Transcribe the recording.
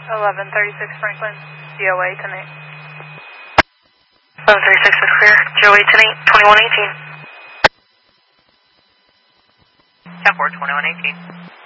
1136 Franklin, GOA 10-8. 1136 is clear, GOA 10-8, 2118. 10-4, 2118.